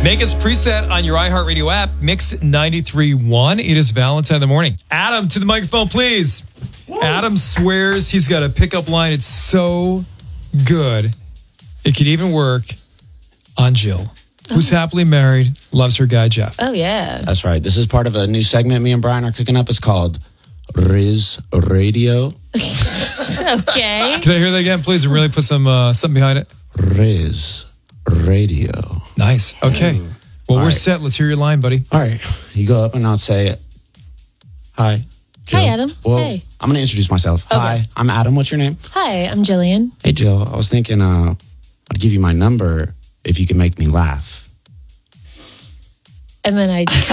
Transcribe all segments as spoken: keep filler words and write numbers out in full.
Make us preset on your iHeartRadio app, Mix ninety-three point one. It is Valentine in the morning. Adam, to the microphone, please. Woo. Adam swears he's got a pickup line. It's so good. It could even work on Jill, who's happily married, loves her guy, Jeff. Oh, yeah. That's right. This is part of a new segment me and Brian are cooking up. It's called Riz Radio. Okay. Can I hear that again, please, and really put some uh, something behind it? Riz Radio. Nice. Okay. Well, All we're right. set. Let's hear your line, buddy. All right. You go up and I'll say, hi. Jill. Hi, Adam. Well, Hey. I'm going to introduce myself. Okay. Hi, I'm Adam. What's your name? Hi, I'm Jillian. Hey, Jill. I was thinking uh, I'd give you my number if you can make me laugh. And then I just...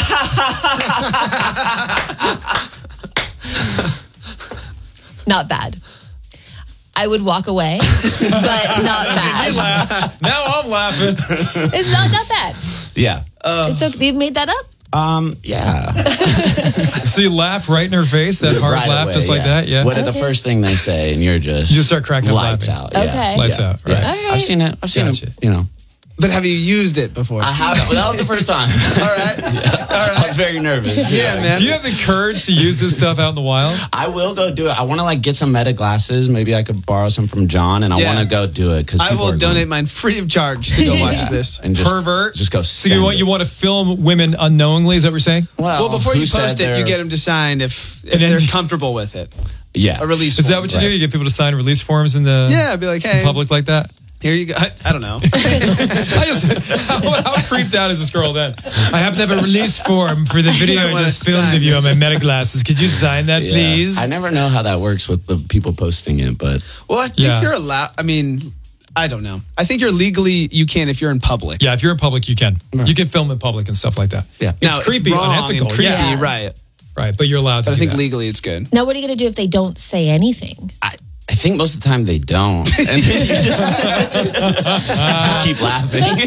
Not bad. I would walk away, but not bad. Now I'm laughing. It's not, not bad. Yeah. It's okay. You made that up? Um, yeah. So you laugh right in her face, that hard Right laugh, away, just like yeah. that? Yeah. What are the Okay. first thing they say? And you're just... You just start cracking up lights laughing. out. Yeah. Okay. Lights Yeah. out, right. Yeah. All right. I've seen it. I've seen Gotcha. it, you know. But have you used it before? I have. But that was the first time. All right. All I right. was very nervous. Yeah, man. Do you have the courage to use this stuff out in the wild? I will go do it. I want to like get some Meta glasses. Maybe I could borrow some from John, and I Yeah. want to go do it because I will donate mine free of charge to go watch this. and just Pervert. Just go. So you want, you want to film women unknowingly? Is that what you're saying? Well, before who you said post it, you they're- get them to sign if, if And then they're do- comfortable with it. Yeah. A release Is that form. what you Right. do? You get people to sign release forms in the Yeah, be like, hey, public like that? here you go. I, I don't know. I just, how, how freaked out is this girl then? I happen to have a release form for the video I I wanna just filmed sign of you on this. my Meta glasses. Could you sign that, Yeah. please? I never know how that works with the people posting it, but Well, I think Yeah. you're allowed. I mean, I don't know. I think you're legally, you can if you're in public. Yeah, if you're in public, you can. You can film in public and stuff like that. Yeah. It's Now, creepy, it's wrong unethical. and creepy, Yeah. Yeah. right. Right, but you're allowed to But I do think that. legally it's good. Now, what are you going to do if they don't say anything? I, I think most of the time they don't, and then you just, just keep laughing.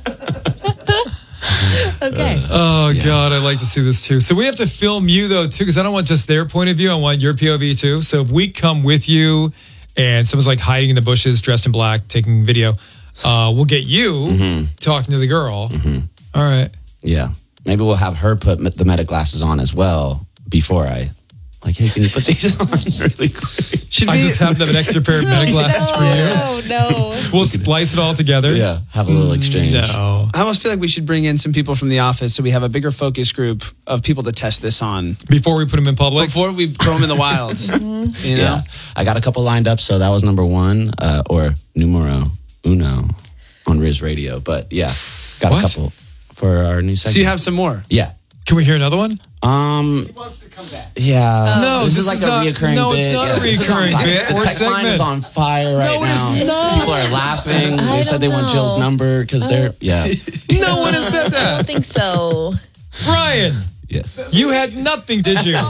Okay. Oh, God, I'd like to see this too. So we have to film you, though, too, because I don't want just their point of view. I want your P O V, too. So if we come with you and someone's like hiding in the bushes, dressed in black, taking video, uh, we'll get you Mm-hmm. talking to the girl. All right. Yeah, maybe we'll have her put the Meta glasses on as well before I. Like, hey, can you put these on really quick? Should I we, just happen to have an extra pair of Meta glasses for you. No, no. We'll splice it all together. Yeah, have a little exchange. No. I almost feel like we should bring in some people from the office so we have a bigger focus group of people to test this on Before we put them in public. before we throw them in the wild. You know? Yeah, I got a couple lined up, so that was number one uh, or numero uno on Riz Radio. But yeah, got What? a couple for our new segment. So you have some more. yeah. Can we hear another one? Um. He wants to come back. Yeah. No, this, this is like is a not- reoccurring no, bit. it's not a Yeah, this is on reoccurring fire. bit The or text line segment. is on fire right No, it is now. not. People are laughing. I They said they don't want know. Jill's number because they're yeah. No one has said I that. don't think so. Brian, Yes. you had nothing, did you?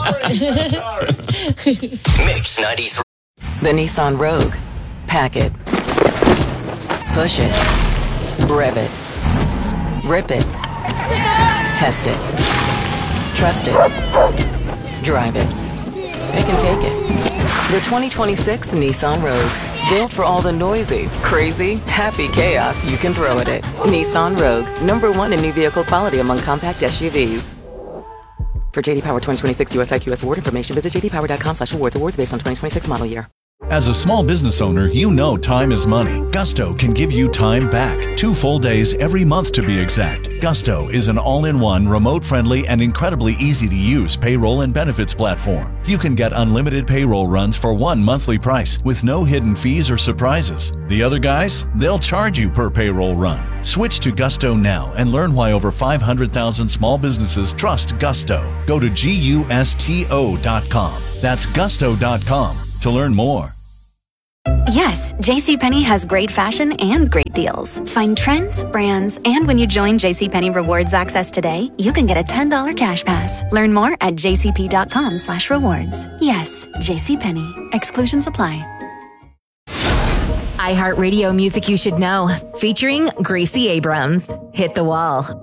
Mix ninety-three. The Nissan Rogue. Pack it. Push it. Rev it. Rip it. Test it. Trust it. Drive it. It can take it. The twenty twenty-six Nissan Rogue. Built for all the noisy, crazy, happy chaos you can throw at it. Nissan Rogue. Number one in new vehicle quality among compact S U Vs. For J D Power twenty twenty-six U S I Q S award information, visit j d power dot com slash awards. Awards based on twenty twenty-six model year. As a small business owner, you know time is money. Gusto can give you time back. Two full days every month to be exact. Gusto is an all-in-one, remote-friendly, and incredibly easy-to-use payroll and benefits platform. You can get unlimited payroll runs for one monthly price with no hidden fees or surprises. The other guys, they'll charge you per payroll run. Switch to Gusto now and learn why over five hundred thousand small businesses trust Gusto. Go to gusto dot com. That's gusto dot com to learn more. Yes, JCPenney has great fashion and great deals. Find trends, brands, and when you join JCPenney Rewards Access today, you can get a ten dollars cash pass. Learn more at j c p dot com slash rewards. Yes, JCPenney. Exclusions apply. iHeartRadio Music You Should Know, featuring Gracie Abrams. Hit the Wall.